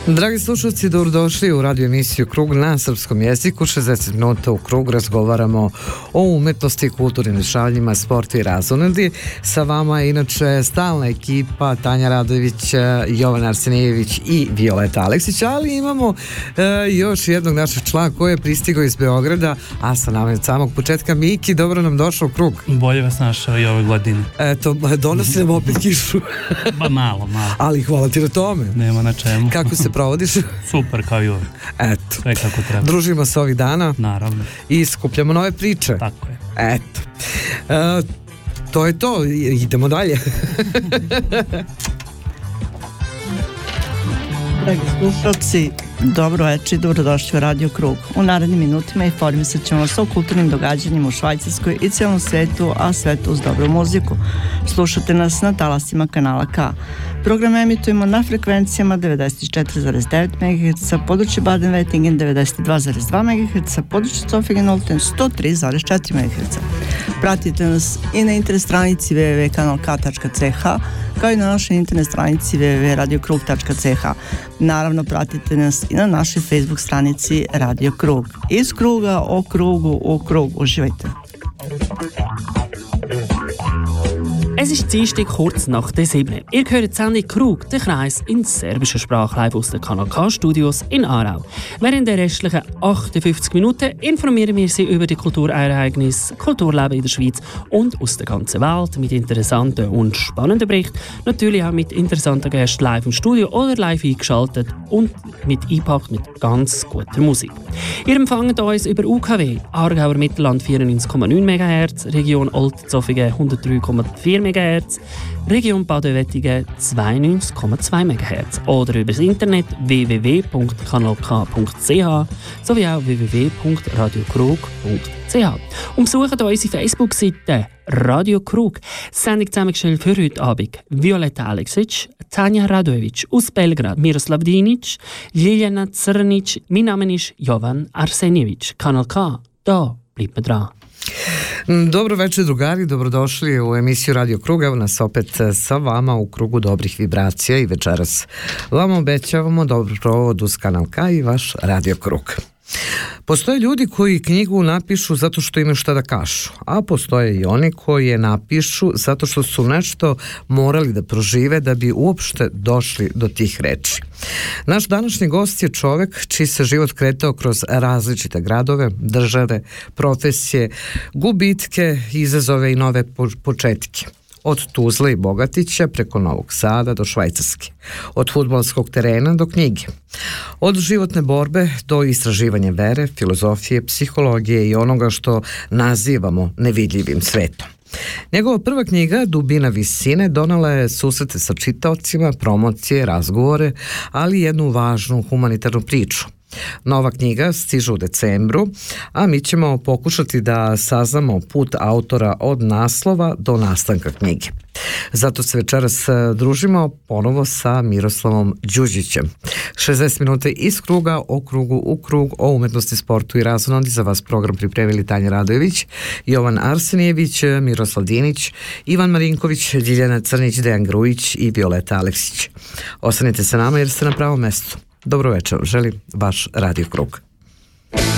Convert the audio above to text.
Dragi slušalci, dobrodošli u radio emisiju Krug na srpskom jeziku. 60 minuta u Krug razgovaramo o umetnosti, kulturnim dešavanjima, sportu i razonodi. Sa vama je inače stalna ekipa Tanja Radojević, Jovan Arsenijević i Violeta Aleksić, ali imamo još jednog našeg člana koji je pristigao iz Beograda, a sa nama je od samog početka Miki. Dobro nam došao u Krug. Bolje vas našao i ove godine. Eto, donosi nam opet kišu. Ba malo. Ali hvala ti na tome. Nema na čemu. Kako se provodiš? Super, kao i uvijek. Eto. Sve kako treba. Družimo se ovih dana. Naravno. I skupljamo nove priče. Tako je. Eto. To je to. Idemo dalje. Dragi slušalci, dobro večer i dobrodošli u Radio Krug. U narednim minutima informisat ćemo vas o kulturnim događanjima u Švajcarskoj i cijelom svetu, a sve to uz dobru muziku. Slušate nas na talasima kanala K. Program emitujemo na frekvencijama 94,9 MHz, područje Baden-Wettingen 92,2 MHz, područje Zofingen-Olten 103,4 MHz. Pratite nas i na internet stranici www.kanalk.ch, kao i na našoj internet stranici www.radiokrug.ch. Naravno, pratite nas i na našoj Facebook stranici Radio Krug. Iz kruga o krugu u krug. Uživajte. Es ist Dienstag kurz nach der 7. Ihr hört die Sendung Krug, der Kreis, in serbischer Sprache live aus den Kanal K-Studios in Aarau. Während der restlichen 58 Minuten informieren wir Sie über die Kulturereignisse, Kulturleben in der Schweiz und aus der ganzen Welt mit interessanten und spannenden Berichten, natürlich auch mit interessanten Gästen live im Studio oder live eingeschaltet und mit eingepackt mit ganz guter Musik. Ihr empfangt uns über UKW, Aargauer Mittelland 94,9 MHz, Region Olten-Zofingen 103,4 MHz, Region Baden-Wettingen 92,2 MHz oder über das Internet www.kanalk.ch sowie auch www.radiokrug.ch. Und besucht unsere Facebook-Seite Radio Krug. Sendung zusammengestellt für heute Abend Violeta Aleksić, Tanja Radojević aus Belgrad, Miroslav Dinić, Ljiljana Crnić. Mein Name ist Jovan Arsenijević. Kanal K, da bleibt mir dran. Dobro večer, drugari, dobrodošli u emisiju Radio Krug. Evo nas opet sa vama u krugu dobrih vibracija i večeras vam obećavamo dobro provod uz Kanal K i vaš Radio Krug. Postoje ljudi koji knjigu napišu zato što imaju šta da kažu, a postoje i oni koji je napišu zato što su nešto morali da prožive da bi uopšte došli do tih reči. Naš današnji gost je čovek čiji se život kretao kroz različite gradove, države, profesije, gubitke, izazove i nove početke. Od Tuzle i Bogatića preko Novog Sada do Švajcarske, od fudbalskog terena do knjige, od životne borbe do istraživanja vere, filozofije, psihologije i onoga što nazivamo nevidljivim svetom. Njegova prva knjiga, Dubina visine, donala je susrete sa čitaocima, promocije, razgovore, ali i jednu važnu humanitarnu priču. Nova knjiga stiže u decembru, a mi ćemo pokušati da saznamo put autora od naslova do nastanka knjige. Zato se večeras družimo ponovo sa Miroslavom Đuđićem. 60 minuta iz kruga o krugu u krug o umetnosti, sportu i razonodi. Za vas program pripremili Tanja Radojević, Jovan Arsenijević, Miroslav Dinić, Ivan Marinković, Ljiljana Crnić, Dejan Grujić i Violeta Aleksić. Ostanite sa nama jer ste na pravom mestu. Dobro večer, želim vaš Radio Krug.